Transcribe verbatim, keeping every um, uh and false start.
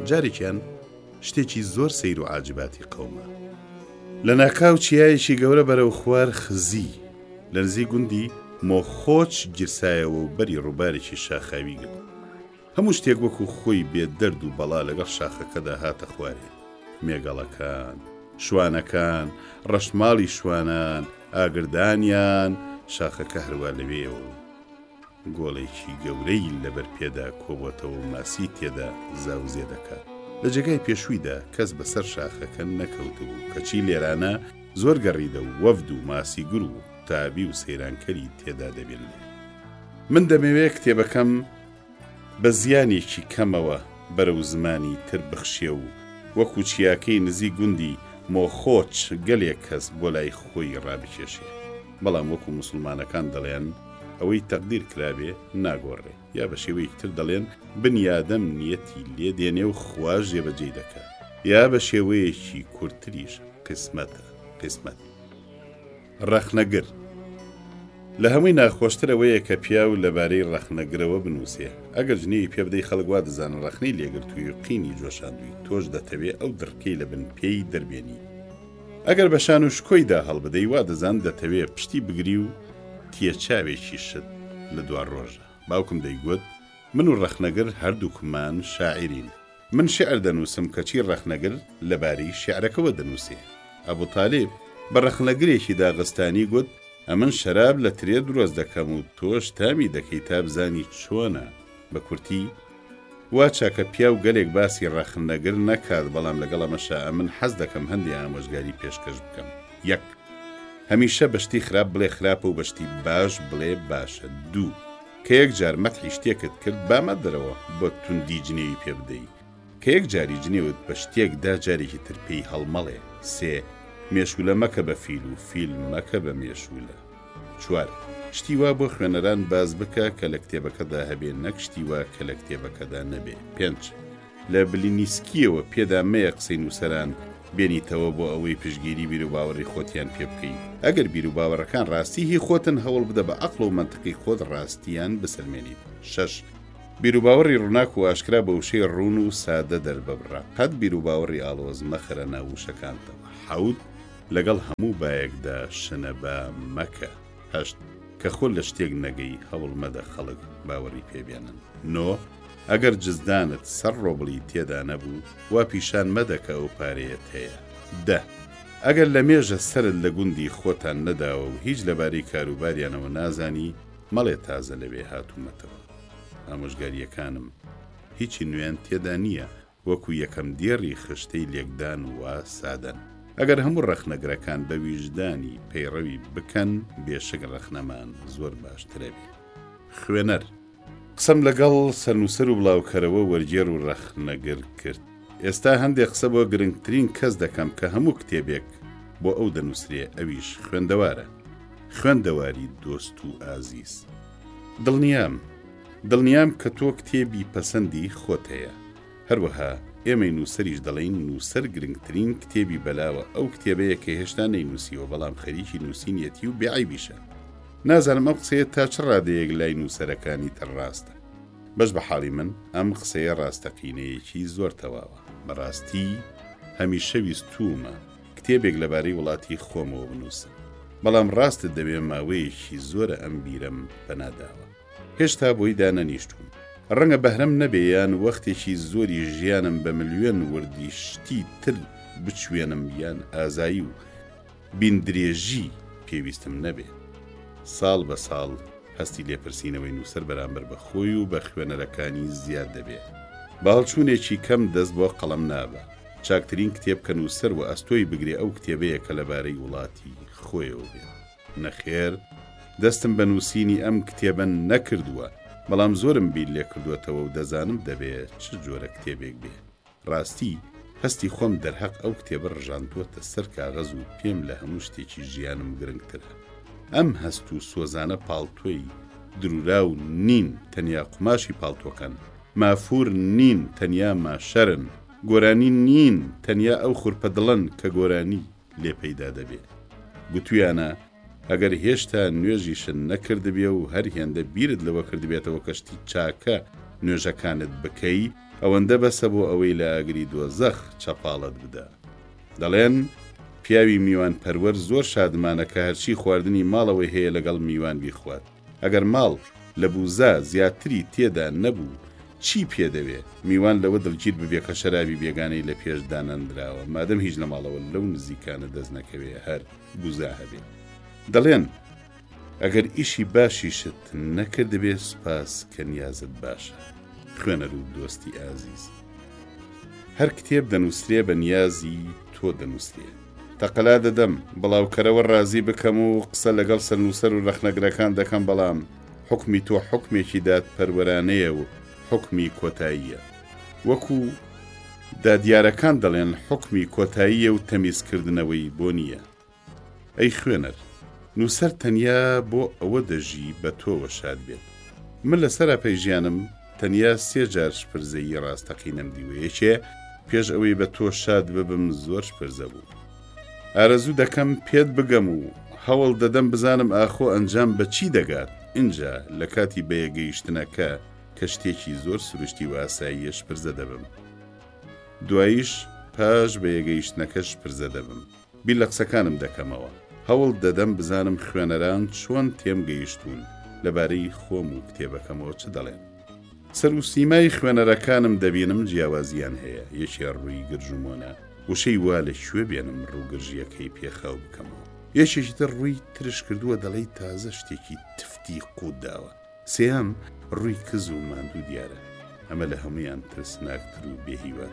جارێکیان شتێکی زۆر سەیر و عاجباتی قەومە. لە ناکاو چیایەکی گەورە بەرەو خوار خزی لە نزیک گوندی مۆخۆچ گرسایەوە و بەری ڕووبارێکی شاخاوی گرت. هەموو شتێک وەکو خۆی بێ دەرد و بەڵا لەگەڵ شاخەکەدا هاتە خوارێ. مێگەڵەکان، شوانەکان، ڕەشماڵی شوانان، ئاگردانیان، شاخەکە هەروە لەوێەوە گۆڵێکی گەورەی لەبەر پێدا کۆبۆتەوە و ماسی تێدا زاوزێ دەکات. لە جێگای پێشوویدا کەس بەسەر شاخەکە نەکەوتبوو کەچی لێرانە زۆر گەڕیدە و وەفد و ماسی گر و تابی و سەیرانکەری تێدا دەبێن لێ. من دەمەوێت کتێبەکەم بە زیانێکی کەمەوە بەرەو زمانی تر بخشێ و وەکو چیاکەی نزیک گوندی مۆخۆچ گەلێک کەس بۆ لای خۆی ڕابکێشێ. بەڵام وەکو موسڵمانەکان دەڵێن ئەوەی تەقدیر کرابێ ناگۆڕێ، یا بە شێوەیەک تر دەڵێن بنیادەم نیەتی لێ دێنێ و خوا جێبەجێ دەکات، یا بە شێوەیەکی کورتتریش قسمەتە قسمەت. ڕەخنەگر لە هەمووی ناخۆشترەوەیە کە پیا و لەبارەی ڕەخنەگرەوە بنووسێ. ئەگەر ژنێی پێ بدەی خەڵک وا دەزانن ڕەخنەی لێگرتووی و قینی جۆشاندووی، تۆش دەتەوێ ئەو دڕکەی لە بن پێی دەربێنی. ئەگەر بە شان و شکۆیدا هەڵبدەی وا دەزان دەتەوێ پشتی بگری و تێچاوێکی شت لە دوار ڕۆژە. باوکم دەیگوت من و ڕەخنەگر هەردووکمان شاعرین. من شعر دەنووسم کەچی ڕەخنەگر لەبارەی شعرەکەوە دەنووسێ. ئەبوو تاالب بە ڕەخنەگرێکی داغستانی گوت ئەمن شەراب لە ترێ دروست دەکەم و تۆش تامی دەکەی تا بزانی چۆنە. بە کورتی وا چاکە پیا و گەلێک باسی ڕەخنەگر نەکات، بەڵام لەگەڵ ئەمەشا ئەمن حەز دەکەم هەندی ئامۆژگاری پێشکەش بکەم. یەک هەمیشە بەشتی خراپ بڵێ خراپە و بەشتی باش بڵێ باشە. دوو کە یەک جار مەتحی شتێکت کرد بامە دەرەوە بۆ توندی جنێوی پێ بدەی، کە یەک جاری جنێوت بە شتێکدا جارێکی تر پێی هەڵمەڵێ. سێ مێشولە مەکە بە فیل و فیل مەکە بە مێشولە. چوار شتی وا بۆ خوێنەران باز بکە کە لە کتێبەکەدا هەبێ، نەک شتی وا کە لە کتێبەکەدا نەبێ. پێنج لە بلینیسکیەوە پێدا مەیە قسەی نووسەران بێنیتەوە بۆ ئەوەی پشگیری بیر و باوەڕی خۆتیان پێ بکەین. ئەگەر بیر و باوەڕەکان ڕاستی هی خۆتن هەوڵ بدە بە عەقڵ و منتقی خۆت ڕاستیان بسەلمێنیت. شەش بیر و باوەڕی ڕووناک و ئاشکرا بە وشەی ڕوون و سادە دەربەبڕە، قەت بیر و باوەڕی ئاڵۆز مەخەرە ناووشەکانتەوە. حەوت لەگەڵ هەموو بایەکدا شنەبا مەکە. هەشت کە خۆ لە شتێک نەگەی هەوڵ مەدە خەڵک باوەڕی پێبێنن. نۆ ئەگەر جزدانت سەر ڕۆبڵی تێدا نەبوو وا پیشان مەدەکە ئەو پارەیەت هەیە. دە ئەگەر لە مێژە سەرت لە گوندی خۆتان نەداوە و هیچ لەبارەی کاروباریانەوە نازانی مەڵێ تازە لەوێ هاتوومەتەوە. ئامۆژگاریەکانم هیچی نوێن تێدا نییە، وەکو یەکەم دێڕی خشتەی لێکدان وە سادەن. ئەگەر هەموو ڕەخنەگرەکان بە ویژدانی پەیڕەوی بکەن بێشک ڕەخنەمان زۆر باشترە بێ. خوێنەر قسەم لەگەڵ سەرنووسەر و بڵاوکەرەوە وەرگێر و ڕەخنەگر کرد. ئێستا هەندێک قسە بۆ گرنگترین کەس دەکەم کە هەموو کتێبێک بۆ ئەو دەنووسرێ، ئەویش خوێندەوارە. خوێندەواری دۆست و ئازیز. دڵنیام دڵنیام کە تۆ کتێبی پەسەندی خۆت هەیە. هەروەها ئێمەی نووسەریش دەڵێن نووسەر گرنگترین کتێبی بەلاوە ئەو کتێبەیە کە هێشتا نەینووسیوە بەڵام خەریکی نووسینیەتی و بێعیبیشە. نازانم ئەم قسەیە تا چ ڕادەیەک لای نووسەرەکانی تر ڕاستە. بەش بە حاڵی من ئەم قسەیە ڕاستەقینەیەکی زۆر تەواوە. بەڕاستی هەمیشە ویستومە کتێبێک لەبارەی وڵاتی خۆمەوە بنووسم، بەڵام ڕاستت دەبێ ماوەیەکی زۆرە ئەم بیرەم بەناداوە. هێشتا بۆی دانەنیشتوم. ڕەنگە بەهرەم نەبێیان وەختێکی زۆری ژیانم بە ملیۆن وردی شتی تر بچوێنم یان ئازایی و بیندرێژی پێویستم نەبێ. ساڵ بە ساڵ هەستی لێپرسینەوەی نووسەر بەرامبەر بە خۆی و بە خوێنەرەکانی زیاد دەبێت. باڵچوونێکی کەم دەست بۆ قەڵەم نابە. چاکترین کتێب کە نووسەر و ئەستۆی بگرێ ئەو کتێبەیە کە لەبارەی وڵاتی خۆیەوە بێ. نەخێر دەستم بە نووسینی ئەم کتێبەن نەکردووە، بەڵام زۆرم بیر لێ کردوێتەوە و دەزانم دەبێت چ جۆرە کتێبێک بێ. ڕاستی هەستی خۆم دەرحەق ئەو کتێبە ڕژاندووەتە سەر کاغەز و پێم لە هەموو شتێکی ژیانم گرنگترە. ئەم هەست و سۆزانە پاڵتۆی درورا و نین تەنیا قماشی پاڵتۆکەن، مافور نین تەنیا ماشەرن، گۆرانی نین تەنیا ئەو خوورپە دڵن کە گۆرانی لێ پەیدا دەبێت. گوتویانە ئەگەر هێشتا نوێژیشن نەکردبێ و هەر هێندە بیرت لەوە کردبێتەوە کەشتی چاکە نوێژەکانت بکەی، ئەوەندە بەسە بۆ ئەوەی لە ئاگری دۆزەخ چەپاڵت بدە. دەڵێن پیاوی میوان پەروەر زۆر شادمانە کە هەرچی خواردنی ماڵەوەی هەیە لەگەڵ میوان بیخوات. ئەگەر ماڵ لە بوزە زیاتری تێدا نەبوو چی پێدەوێ؟ میوان لەوە دڵگیر ببێ کە شەرابی بێگانەی لە پێش دانەندراوە مادەم هیچ لە ماڵەوە لەو نزیکانە دەست نەکەوێ هەر بوزە هەبێ. دەڵێن ئەگەر ئیشی باشیشت نەکردبێ سوپاس کە نیازت باشە. خوێنەر و دۆستی ئازیز، هەر کتێب دەنووسرێ بە نیازی تۆ دەنووسرێ. تەقەلا دەدەم بڵاوکەرەوە ڕازی بکەم و قسە لەگەڵ سەرنووسەر و ڕەخنەگرەکان دەکەم، بەڵام حکمی تۆ حکمێکی داد پەروەرانەیە و حکمی کۆتاییە. وەکو دادیارەکان دەڵێن حکمی کۆتاییە و تەمیزکردنەوەی بۆ نییە. ئەی خوێنەر، نووسەر تەنیا بۆ ئەوە دەژی بە تۆوە شاد بێت. من لەسەر پەیژیانم تەنیا سێ جار شپرزەیی ڕاستەقینەم دیوە. یەکێ پێش ئەوەی بە تۆ شاد ببم زۆر شپرزە بوو. ئارەزوو دەکەم پێت بگەم و هەوڵ دەدەم بزانم ئاخۆ ئەنجام بە چی دەگات. اینجا لە کاتی بەیەگەیشتنەکە کە شتێکی زۆر سروشتی و ئاساییە شپرزە دەبم. دواییش پاش بەیەگەیشتنەکە شپرزە دەبم. بیر لە قسەکانم دەکەمەوە. هەوڵ دەدەم بزانم خوێنەران چۆن تێم گەیشتون لەبارەی خۆم و کتێبەکەمەوە چ دەڵێن. سەر و سیمای خوێنەرەکانم دەبینم جیاوازیان هەیە. یەکێ ڕووی گرژومۆنە وشەی وا لە کوێ بێنم ڕووگرژیەکەی پێخاو بکەمەوە. یەکێکی تر ڕووی ترش کردووە دەڵێی تازە شتێکی تفتی قوت داوە. سێام ڕووی کز و ماندوو دیارە. ئەمە لە هەمویان ترسناکتر و بێهیوات